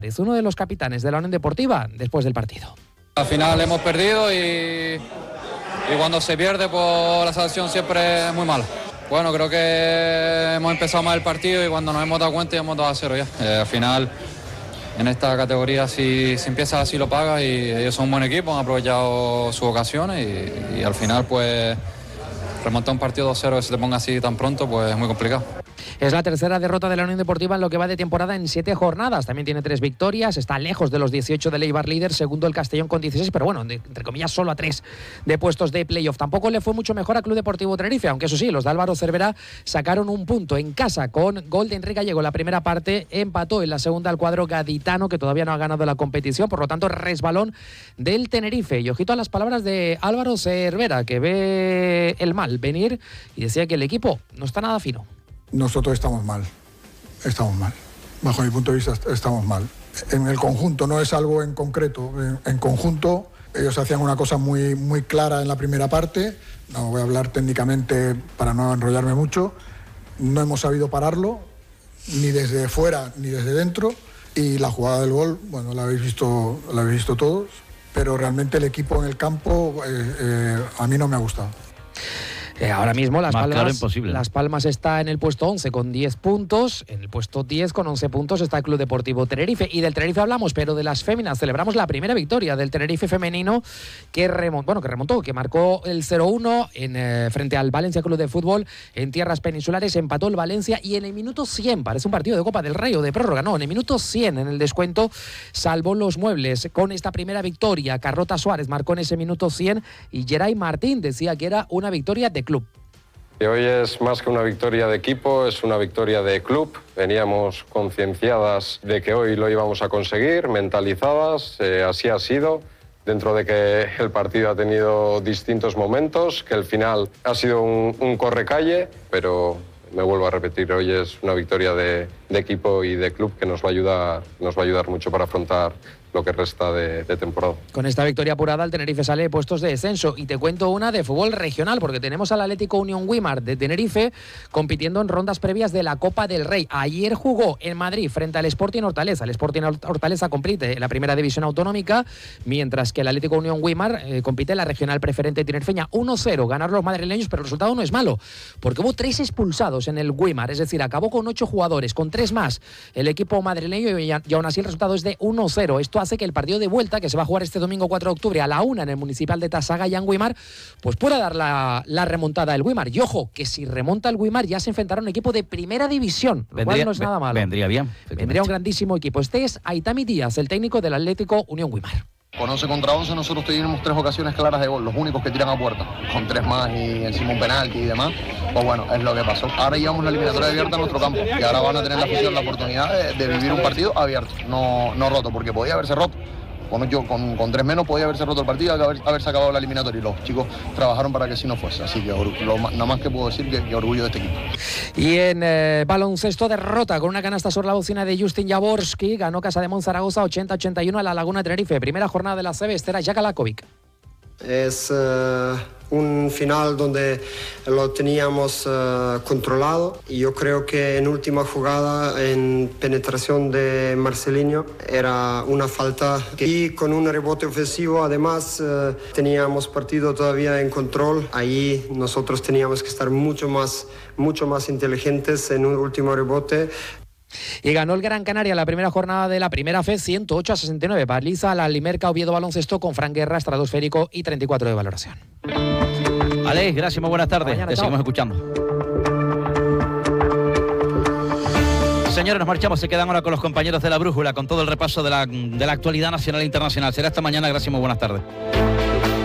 Es uno de los capitanes de la Unión Deportiva después del partido. Al final hemos perdido y cuando se pierde, pues la sensación siempre es muy mala. Bueno, creo que hemos empezado mal el partido y cuando nos hemos dado cuenta ya hemos 2-0 ya. Al final, en esta categoría, si empiezas así lo pagas, y ellos son un buen equipo, han aprovechado sus ocasiones y al final, pues, remontar un partido 2-0 que se te ponga así tan pronto, pues es muy complicado. Es la tercera derrota de la Unión Deportiva en lo que va de temporada en 7 jornadas. También tiene 3 victorias, está lejos de los 18 del Eibar líder, segundo el Castellón con 16, pero bueno, entre comillas solo a 3 de puestos de playoff. Tampoco le fue mucho mejor a Club Deportivo Tenerife, aunque eso sí, los de Álvaro Cervera sacaron un punto en casa con gol de Enrique Gallego en la primera parte, empató en la segunda al cuadro gaditano, que todavía no ha ganado la competición, por lo tanto resbalón del Tenerife. Y ojito a las palabras de Álvaro Cervera, que ve el mal venir y decía que el equipo no está nada fino. Nosotros estamos mal. Bajo mi punto de vista estamos mal. En el conjunto, no es algo en concreto. En conjunto, ellos hacían una cosa muy, muy clara en la primera parte. No voy a hablar técnicamente para no enrollarme mucho. No hemos sabido pararlo, ni desde fuera ni desde dentro. Y la jugada del gol, bueno, la habéis visto todos. Pero realmente el equipo en el campo a mí no me ha gustado. Ahora mismo Las Palmas está en el puesto 11 con 10 puntos, en el puesto 10 con 11 puntos está el Club Deportivo Tenerife, y del Tenerife hablamos, pero de las féminas celebramos la primera victoria del Tenerife femenino que marcó el 0-1 frente al Valencia Club de Fútbol en tierras peninsulares, empató el Valencia y en el minuto 100, parece un partido de Copa del Rey o de prórroga, no, en el minuto 100 en el descuento salvó los muebles con esta primera victoria. Carlota Suárez marcó en ese minuto 100 y Geray Martín decía que era una victoria de club. Hoy es más que una victoria de equipo, es una victoria de club. Veníamos concienciadas de que hoy lo íbamos a conseguir, mentalizadas, así ha sido. Dentro de que el partido ha tenido distintos momentos, que el final ha sido un corre-calle, pero me vuelvo a repetir, hoy es una victoria de equipo y de club que nos va a ayudar mucho para afrontar lo que resta de temporada. Con esta victoria apurada, el Tenerife sale de puestos de descenso. Y te cuento una de fútbol regional, porque tenemos al Atlético Unión Güímar de Tenerife compitiendo en rondas previas de la Copa del Rey. Ayer jugó en Madrid frente al Sporting Hortaleza. El Sporting Hortaleza compite en la primera división autonómica, mientras que el Atlético Unión Güímar compite en la regional preferente tinerfeña. 1-0 ganaron los madrileños, pero el resultado no es malo, porque hubo 3 expulsados en el Güímar, es decir, acabó con 8 jugadores, con 3 más el equipo madrileño, y aún así el resultado es de 1-0. Esto hace que el partido de vuelta, que se va a jugar este domingo 4 de octubre a la 1 en el Municipal de Tasagaya en Güímar, pues pueda dar la remontada del Güímar. Y ojo, que si remonta el Güímar ya se enfrentará a un equipo de primera división, lo cual no es nada malo. Vendría bien. Vendría un grandísimo equipo. Este es Aitami Díaz, el técnico del Atlético Unión Güímar. Con 11 contra 11 nosotros tuvimos 3 ocasiones claras de gol, los únicos que tiran a puerta, con 3 más y encima un penalti y demás. Pues bueno, es lo que pasó. Ahora llevamos la eliminatoria abierta a nuestro campo y ahora van a tener la afición la oportunidad de vivir un partido abierto, no roto, porque podía haberse roto. Yo con 3 menos podía haberse roto el partido, haberse acabado la eliminatoria, y los chicos trabajaron para que así no fuese. Así que nada más que puedo decir que orgullo de este equipo. Y en baloncesto, derrota con una canasta sobre la bocina de Justin Jaworski, ganó Casademont Zaragoza 80-81 a la Laguna Tenerife. Primera jornada de la CB, Estera Jakalakovic. Es un final donde lo teníamos controlado, y yo creo que en última jugada, en penetración de Marcelinho, era una falta, y con un rebote ofensivo además teníamos partido todavía en control. Ahí nosotros teníamos que estar mucho más inteligentes en un último rebote. Y ganó el Gran Canaria la primera jornada de la primera fe 108-69. Paliza a la Limerca Oviedo Baloncesto con Fran Guerra, estratosférico y 34 de valoración. Alex, gracias, muy buenas tardes. Mañana, te seguimos escuchando. Señores, nos marchamos. Se quedan ahora con los compañeros de La Brújula, con todo el repaso de la actualidad nacional e internacional. Será esta mañana. Gracias, muy buenas tardes.